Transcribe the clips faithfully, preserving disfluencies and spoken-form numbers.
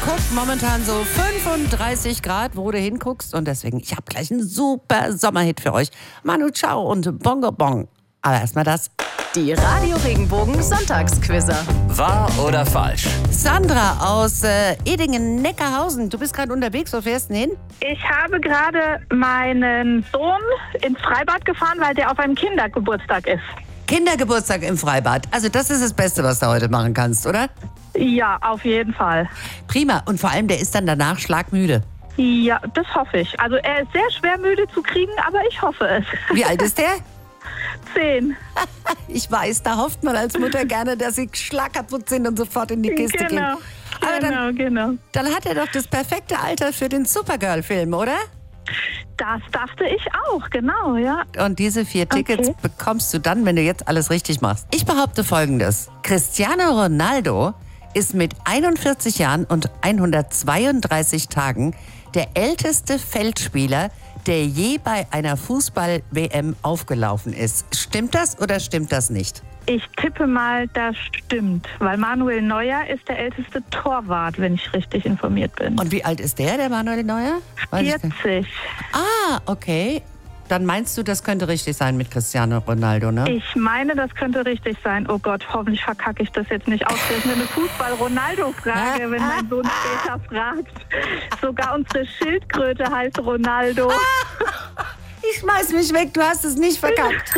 guck, momentan so fünfunddreißig Grad, wo du hinguckst. Und deswegen, ich habe gleich einen super Sommerhit für euch. Manu Chao und Bongo Bong. Aber erstmal das. Die Radio Regenbogen Sonntagsquizzer. Wahr oder falsch? Sandra aus äh, Edingen-Neckarhausen. Du bist gerade unterwegs, wo fährst du hin? Ich habe gerade meinen Sohn ins Freibad gefahren, weil der auf einem Kindergeburtstag ist. Kindergeburtstag im Freibad. Also das ist das Beste, was du heute machen kannst, oder? Ja, auf jeden Fall. Prima. Und vor allem, der ist dann danach schlagmüde. Ja, das hoffe ich. Also er ist sehr schwer müde zu kriegen, aber ich hoffe es. Wie alt ist der? Zehn. Ich weiß, da hofft man als Mutter gerne, dass sie schlagkaputt sind und sofort in die Kiste Genau, gehen. Aber genau, dann, genau. dann hat er doch das perfekte Alter für den Supergirl-Film, oder? Das dachte ich auch, genau, ja. Und diese vier Tickets Okay. bekommst du dann, wenn du jetzt alles richtig machst. Ich behaupte Folgendes. Cristiano Ronaldo ist mit einundvierzig Jahren und hundertzweiunddreißig Tagen der älteste Feldspieler, der je bei einer Fußball-W M aufgelaufen ist. Stimmt das oder stimmt das nicht? Ich tippe mal, das stimmt, weil Manuel Neuer ist der älteste Torwart, wenn ich richtig informiert bin. Und wie alt ist der, der Manuel Neuer? Weiß ich nicht. vierzig. Ah, okay. Dann meinst du, das könnte richtig sein mit Cristiano Ronaldo, ne? Ich meine, das könnte richtig sein. Oh Gott, hoffentlich verkacke ich das jetzt nicht aus. Das ist eine Fußball-Ronaldo-Frage, wenn mein Sohn später fragt. Sogar unsere Schildkröte heißt Ronaldo. Ich schmeiß mich weg, du hast es nicht verkackt.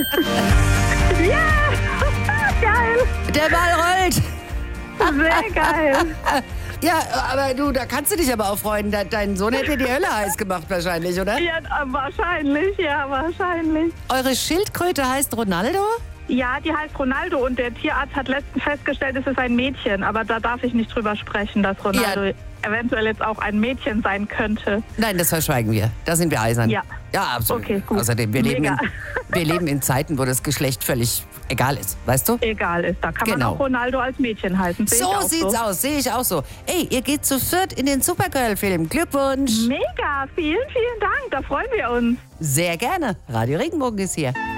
Ja, geil. Der Ball rollt. Sehr geil. Ja, aber du, da kannst du dich aber auch freuen. De- Dein Sohn hätte die Hölle heiß gemacht wahrscheinlich, oder? Ja, wahrscheinlich, ja, wahrscheinlich. Eure Schildkröte heißt Ronaldo? Ja, die heißt Ronaldo und der Tierarzt hat letztens festgestellt, es ist ein Mädchen. Aber da darf ich nicht drüber sprechen, dass Ronaldo Ja. eventuell jetzt auch ein Mädchen sein könnte. Nein, das verschweigen wir. Da sind wir eisern. Ja. Ja, absolut. Okay, gut. Außerdem, wir leben, in, Mega. wir leben in Zeiten, wo das Geschlecht völlig egal ist, weißt du? Egal ist, da kann Genau. man auch Ronaldo als Mädchen heißen. Sehe ich So auch sieht's so. aus, sehe ich auch so. Ey, ihr geht zu viert in den Supergirl-Film. Glückwunsch. Mega, vielen, vielen Dank, da freuen wir uns. Sehr gerne. Radio Regenbogen ist hier.